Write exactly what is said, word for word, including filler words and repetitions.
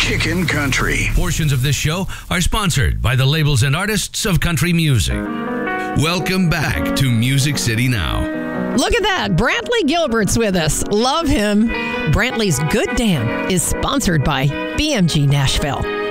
Kickin' Country. Portions of this show are sponsored by the labels and artists of country music. Welcome back to Music City Now. Look at that. Brantley Gilbert's with us. Love him. Brantley's Good Damn is sponsored by B M G Nashville.